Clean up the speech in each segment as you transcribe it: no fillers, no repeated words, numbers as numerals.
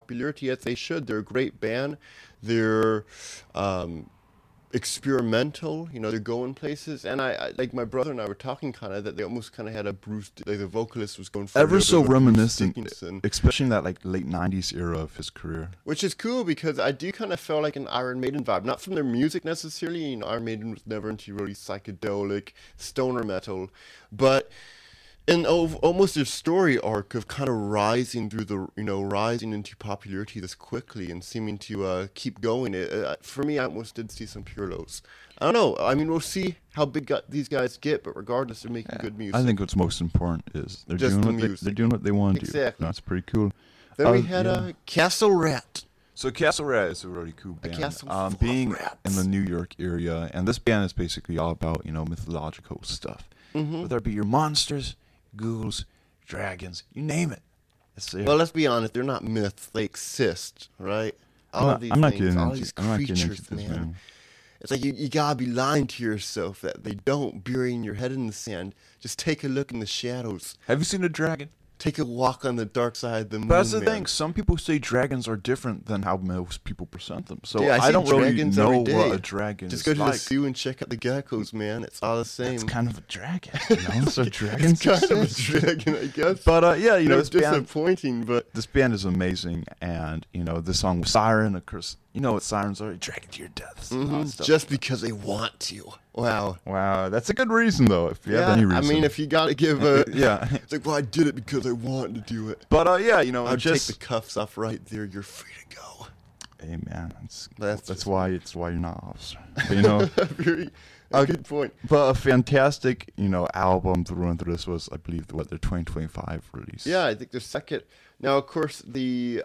popularity as they should. They're a great band. They're experimental, they're going places, and I like my brother and I were talking kind of that they almost kind of had a Bruce, like the vocalist was going for ever so reminiscent, Dickinson, especially in that like late 90s era of his career, which is cool because I do kind of feel like an Iron Maiden vibe, not from their music necessarily. Iron Maiden was never into really psychedelic stoner metal, but and almost their story arc of kind of rising through rising into popularity this quickly and seeming to keep going. For me, I almost did see some pure lows. I don't know. I mean, we'll see how big these guys get, but regardless, they're making good music. I think what's most important is they're doing what they want to do. Exactly. That's pretty cool. Then we had Castle Rat. So Castle Rat is a really cool band. Being in the New York area, and this band is basically all about mythological stuff. Mm-hmm. Whether it be your monsters, ghouls, dragons, you name it. Well, let's be honest, they're not myths, they exist, right? All of these things, all these creatures, man. It's like you gotta be lying to yourself that they don't, burying your head in the sand. Just take a look in the shadows. Have you seen a dragon? Take a walk on the dark side of the moon. But that's the thing. Some people say dragons are different than how most people present them. So yeah, I don't really know what a dragon Just is. Just go to the zoo and check out the geckos, man. It's all the same. It's kind of a dragon, So it's dragons kind of a dragon, I guess. But yeah, it's disappointing. But this band is amazing, and the song Siren, of course. You know what sirens are? Dragging to your deaths. Mm-hmm. Just because they want to. Wow, that's a good reason, though. If you have any reason. I mean, if you gotta give a yeah, it's like, well, I did it because I wanted to do it. But yeah, I'll just take the cuffs off right there. You're free to go. Hey, man, that's why you're not an officer. But, very good point. But a fantastic, album through and through. This was, I believe, their 2025 release. Yeah, I think their second. Now, of course, the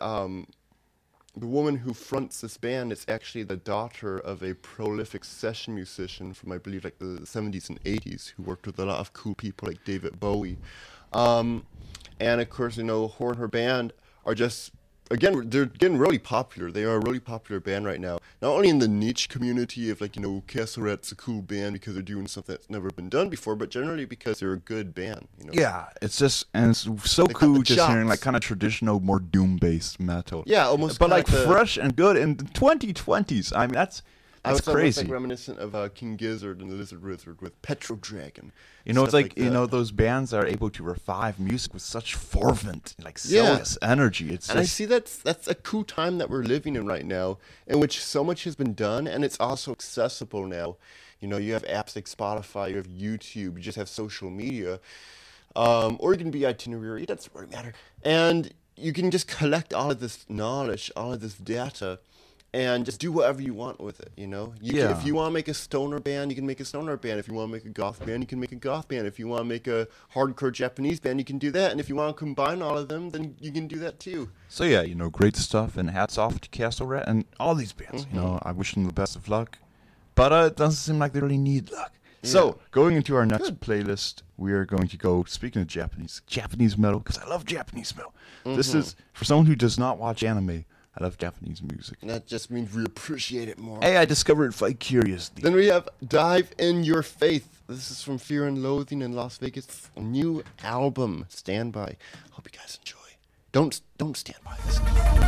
woman who fronts this band is actually the daughter of a prolific session musician from, I believe, like the 70s and 80s, who worked with a lot of cool people like David Bowie. And of course, her and her band are just, again, they're getting really popular. They are a really popular band right now. Not only in the niche community of Castle Rat's a cool band because they're doing something that's never been done before, but generally because they're a good band. Yeah, it's just, and it's so cool just hearing like kind of traditional, more doom-based metal. Yeah, almost. But like fresh and good in the 2020s. I mean, that's crazy. Like reminiscent of King Gizzard and the Lizard Wizard with Petro Dragon. It's like those bands that are able to revive music with such fervent, zealous energy. I see that's a cool time that we're living in right now, in which so much has been done, and it's also accessible now. You have apps like Spotify, you have YouTube, you just have social media, or you can be itinerary. It doesn't really matter, and you can just collect all of this knowledge, all of this data, and just do whatever you want with it, If you want to make a stoner band, you can make a stoner band. If you want to make a goth band, you can make a goth band. If you want to make a hardcore Japanese band, you can do that. And if you want to combine all of them, then you can do that too. So yeah, great stuff, and hats off to Castle Rat and all these bands. Mm-hmm. I wish them the best of luck. But it doesn't seem like they really need luck. Yeah. So, going into our next playlist, we are going to go, speaking of Japanese metal, because I love Japanese metal. Mm-hmm. This is, for someone who does not watch anime, I love Japanese music. And that just means we appreciate it more. Hey, I discovered it vicariously. Then we have Dive in Your Faith. This is from Fear and Loathing in Las Vegas. A new album, Stand By. Hope you guys enjoy. Don't stand by. Listen.